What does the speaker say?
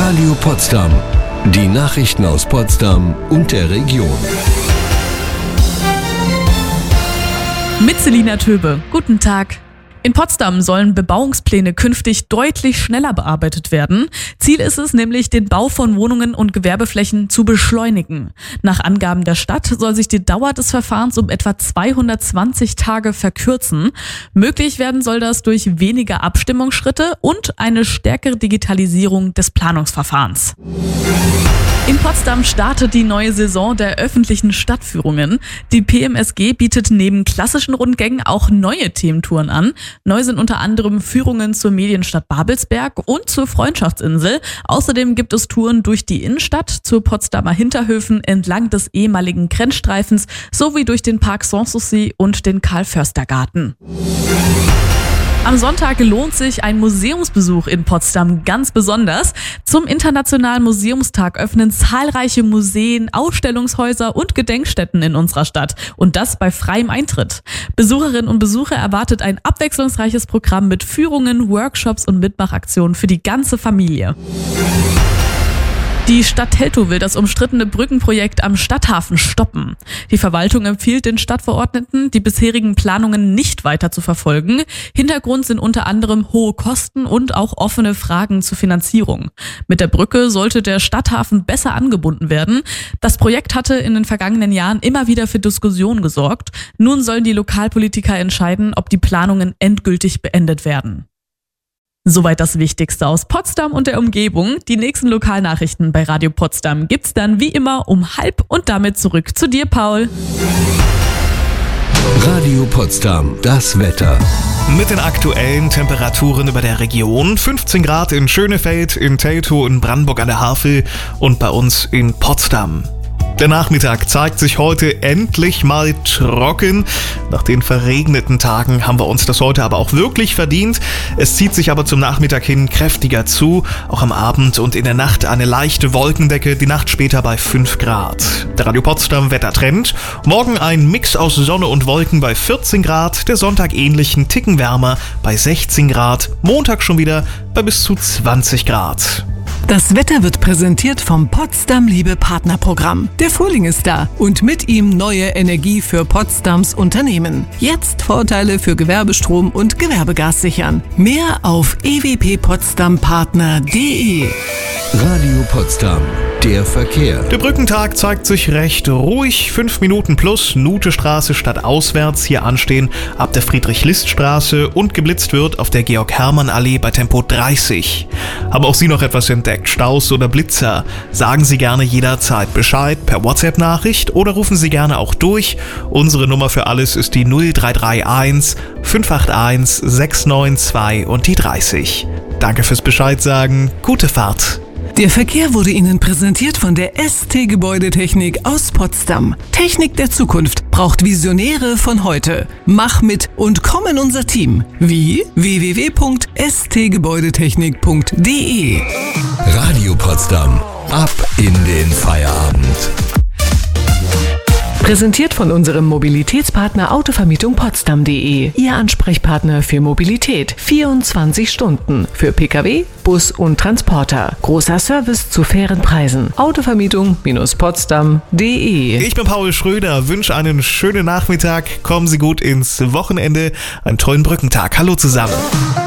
Radio Potsdam. Die Nachrichten aus Potsdam und der Region. Mit Selina Töbe. Guten Tag. In Potsdam sollen Bebauungspläne künftig deutlich schneller bearbeitet werden. Ziel ist es nämlich, den Bau von Wohnungen und Gewerbeflächen zu beschleunigen. Nach Angaben der Stadt soll sich die Dauer des Verfahrens um etwa 220 Tage verkürzen. Möglich werden soll das durch weniger Abstimmungsschritte und eine stärkere Digitalisierung des Planungsverfahrens. In Potsdam startet die neue Saison der öffentlichen Stadtführungen. Die PMSG bietet neben klassischen Rundgängen auch neue Thementouren an. Neu sind unter anderem Führungen zur Medienstadt Babelsberg und zur Freundschaftsinsel. Außerdem gibt es Touren durch die Innenstadt, zur Potsdamer Hinterhöfen, entlang des ehemaligen Grenzstreifens sowie durch den Park Sanssouci und den Karl-Förster-Garten. Am Sonntag lohnt sich ein Museumsbesuch in Potsdam ganz besonders. Zum Internationalen Museumstag öffnen zahlreiche Museen, Ausstellungshäuser und Gedenkstätten in unserer Stadt. Und das bei freiem Eintritt. Besucherinnen und Besucher erwartet ein abwechslungsreiches Programm mit Führungen, Workshops und Mitmachaktionen für die ganze Familie. Die Stadt Teltow will das umstrittene Brückenprojekt am Stadthafen stoppen. Die Verwaltung empfiehlt den Stadtverordneten, die bisherigen Planungen nicht weiter zu verfolgen. Hintergrund sind unter anderem hohe Kosten und auch offene Fragen zur Finanzierung. Mit der Brücke sollte der Stadthafen besser angebunden werden. Das Projekt hatte in den vergangenen Jahren immer wieder für Diskussionen gesorgt. Nun sollen die Lokalpolitiker entscheiden, ob die Planungen endgültig beendet werden. Soweit das Wichtigste aus Potsdam und der Umgebung. Die nächsten Lokalnachrichten bei Radio Potsdam gibt's dann wie immer um 12:30 und damit zurück zu dir, Paul. Radio Potsdam, das Wetter. Mit den aktuellen Temperaturen über der Region: 15 Grad in Schönefeld, in Teltow, in Brandenburg an der Havel und bei uns in Potsdam. Der Nachmittag zeigt sich heute endlich mal trocken. Nach den verregneten Tagen haben wir uns das heute aber auch wirklich verdient. Es zieht sich aber zum Nachmittag hin kräftiger zu. Auch am Abend und in der Nacht eine leichte Wolkendecke, die Nacht später bei 5 Grad. Der Radio Potsdam Wettertrend: Morgen ein Mix aus Sonne und Wolken bei 14 Grad. Der Sonntag ähnlich, ein Ticken wärmer bei 16 Grad. Montag schon wieder bei bis zu 20 Grad. Das Wetter wird präsentiert vom Potsdam Liebe Partnerprogramm. Der Frühling ist da und mit ihm neue Energie für Potsdams Unternehmen. Jetzt Vorteile für Gewerbestrom und Gewerbegas sichern. Mehr auf ewppotsdampartner.de. Radio Potsdam, der Verkehr. Der Brückentag zeigt sich recht ruhig. 5 Minuten plus Nutestraße statt auswärts hier anstehen ab der Friedrich-List-Straße und geblitzt wird auf der Georg-Hermann-Allee bei Tempo 30. Haben auch Sie noch etwas entdeckt? Staus oder Blitzer? Sagen Sie gerne jederzeit Bescheid per WhatsApp-Nachricht oder rufen Sie gerne auch durch. Unsere Nummer für alles ist die 0331 581 692 und die 30. Danke fürs Bescheid sagen. Gute Fahrt. Der Verkehr wurde Ihnen präsentiert von der ST Gebäudetechnik aus Potsdam. Technik der Zukunft braucht Visionäre von heute. Mach mit und komm in unser Team. Wie? www.stgebäudetechnik.de. Radio Potsdam, ab in den Feierabend. Präsentiert von unserem Mobilitätspartner Autovermietung-Potsdam.de. Ihr Ansprechpartner für Mobilität. 24 Stunden. Für Pkw, Bus und Transporter. Großer Service zu fairen Preisen. Autovermietung-Potsdam.de. Ich bin Paul Schröder, wünsche einen schönen Nachmittag. Kommen Sie gut ins Wochenende. Einen tollen Brückentag. Hallo zusammen.